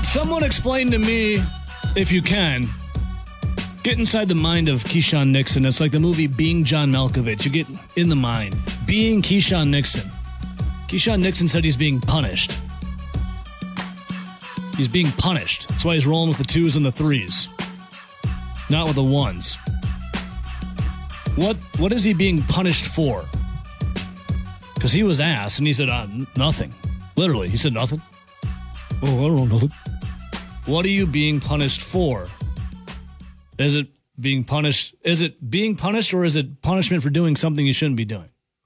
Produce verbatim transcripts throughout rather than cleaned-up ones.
Someone explain to me, if you can, get inside the mind of Keyshawn Nixon. It's like the movie Being John Malkovich. You get in the mind. Being Keyshawn Nixon. Keyshawn Nixon said he's being punished. He's being punished. That's why he's rolling with the twos and the threes. Not with the ones. What What is he being punished for? Because he was asked, and he said, uh, nothing. Literally, he said nothing. Oh, I don't know, nothing. What are you being punished for? Is it being punished? Is it being punished, or is it punishment for doing something you shouldn't be doing?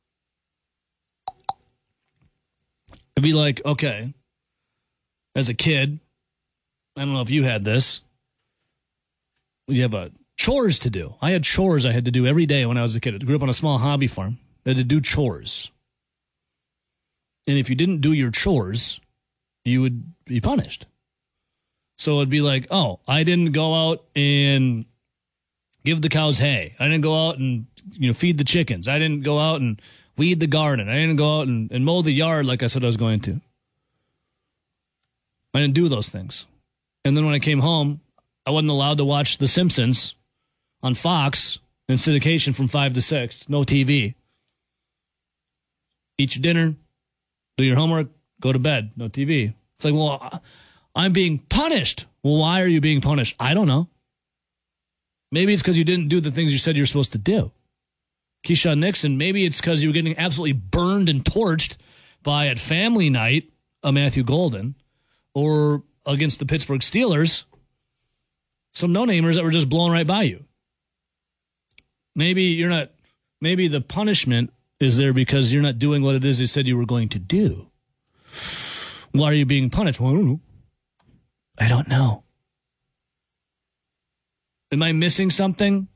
It'd be like, okay, as a kid, I don't know if you had this. You have a chores to do. I had chores I had to do every day when I was a kid. I grew up on a small hobby farm. I had to do chores. And if you didn't do your chores, you would be punished. So it'd be like, oh, I didn't go out and give the cows hay. I didn't go out and, you know, feed the chickens. I didn't go out and weed the garden. I didn't go out and, and mow the yard like I said I was going to. I didn't do those things. And then when I came home, I wasn't allowed to watch The Simpsons on Fox in syndication from five to six. No T V. Eat your dinner, do your homework, go to bed. No T V. It's like, well, I'm being punished. Well, why are you being punished? I don't know. Maybe it's because you didn't do the things you said you're supposed to do. Keyshawn Nixon, maybe it's because you were getting absolutely burned and torched by, at family night, a Matthew Golden, or against the Pittsburgh Steelers, some no-namers that were just blown right by you. Maybe you're not, maybe the punishment is there because you're not doing what it is you said you were going to do. Why are you being punished? Well, I don't know. I don't know. Am I missing something?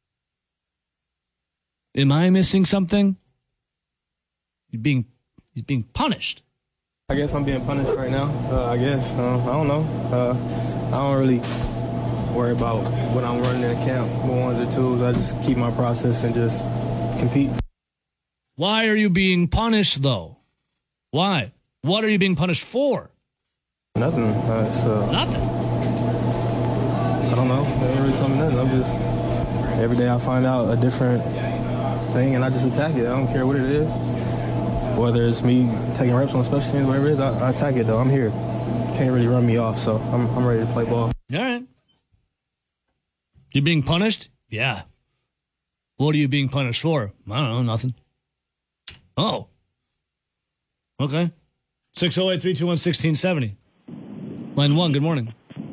Am I missing something? You're being, you're being punished. I guess I'm being punished right now. Uh, I guess. Uh, I don't know. Uh, I don't really worry about what I'm running in camp, the ones or twos. I just keep my process and just compete. Why are you being punished, though? Why? What are you being punished for? Nothing. Uh, it's, uh, nothing? I don't know. They ain't really tell me nothing. I'm just, every day I find out a different thing, and I just attack it. I don't care what it is. Whether it's me taking reps on special teams, whatever it is, I, I attack it, though. I'm here. Can't really run me off, so I'm, I'm ready to play ball. All right. You being punished? Yeah. What are you being punished for? I don't know, nothing. Oh. Okay. six oh eight, three two one, one six seven oh. Line one, good morning.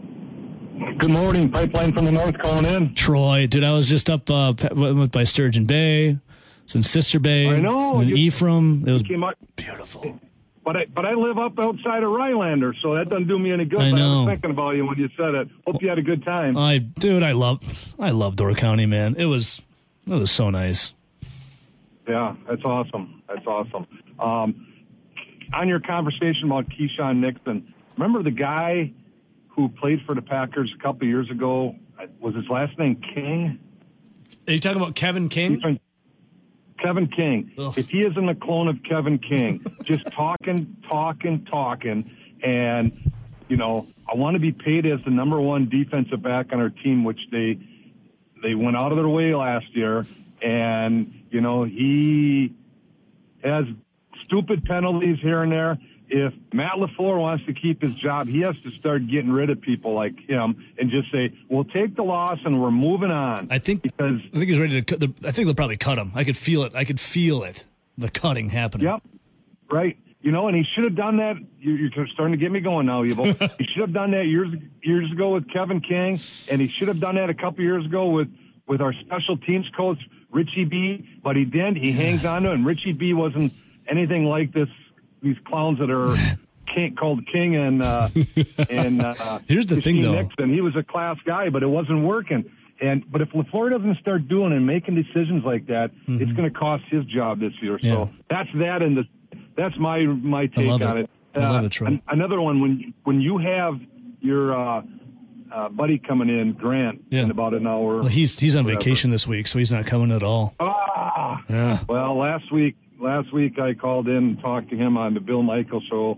Good morning. Pipeline from the north calling in. Troy. Dude, I was just up uh, went by Sturgeon Bay. It's in Sister Bay. I know. In Ephraim. It was up, beautiful. But I but I live up outside of Rylander, so that doesn't do me any good. I know. But I was thinking about you when you said it. Hope you had a good time. I dude, I love I love Door County, man. It was it was so nice. Yeah, that's awesome. That's awesome. Um, on your conversation about Keyshawn Nixon, remember the guy who played for the Packers a couple of years ago? Was his last name King? Are you talking about Kevin King? Been, Kevin King. Ugh. If he isn't a clone of Kevin King, just talking, talking, talking, and, you know, I want to be paid as the number one defensive back on our team, which they they went out of their way last year, and, you know, he has stupid penalties here and there. If Matt LaFleur wants to keep his job, he has to start getting rid of people like him and just say, we'll take the loss and we're moving on. I think because I think he's ready to cut. The, I think they'll probably cut him. I could feel it. I could feel it. The cutting happening. Yep. Right. You know, and he should have done that. You're starting to get me going now, Evil. He should have done that years years ago with Kevin King, and he should have done that a couple years ago with, with our special teams coach, Richie B. But he didn't. He hangs on to it, and Richie B. wasn't anything like this. These clowns that are king, called King and uh, and uh, here's the thing, though. Nixon. He was a class guy, but it wasn't working. And but if LaFleur doesn't start doing and making decisions like that, mm-hmm. it's going to cost his job this year. Yeah. So that's that, and the that's my my take on it. it. I love uh, it, Troy. an, another one when when you have your uh, uh, buddy coming in, Grant, yeah. in about an hour. Well, he's he's on whatever. vacation this week, so he's not coming at all. Ah, yeah. Well, last week. Last week I called in and talked to him on the Bill Michaels show,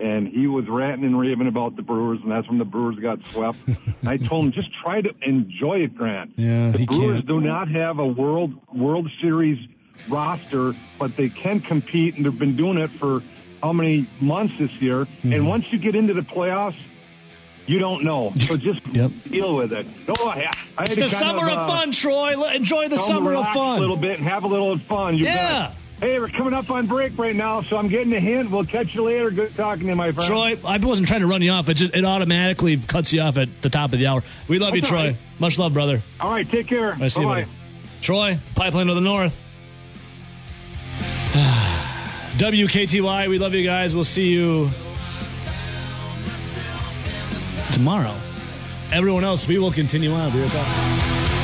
and he was ranting and raving about the Brewers, and that's when the Brewers got swept. And I told him, just try to enjoy it, Grant. Yeah, the he Brewers can't. do not have a World World Series roster, but they can compete, and they've been doing it for how many months this year. Mm-hmm. And once you get into the playoffs, you don't know. So just yep. deal with it. No, I, I it's had the to kind summer of, of uh, fun, Troy. Enjoy the summer of fun. A little bit and have a little fun. You yeah. bet. Hey, we're coming up on break right now, so I'm getting a hint. We'll catch you later. Good talking to you, my friend. Troy, I wasn't trying to run you off. It just it automatically cuts you off at the top of the hour. We love That's you, Troy. Right. Much love, brother. All right, take care. I see you, buddy. Troy, Pipeline to the North. W K T Y, we love you guys. We'll see you tomorrow. Everyone else, we will continue on. Be right back.